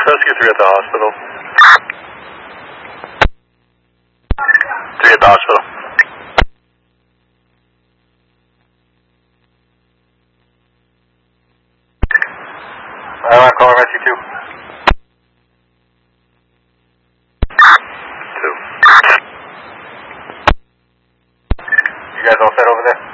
Rescue 3 at the hospital. 3 at the hospital. I'm calling Rescue 2. 2. You guys all set over there?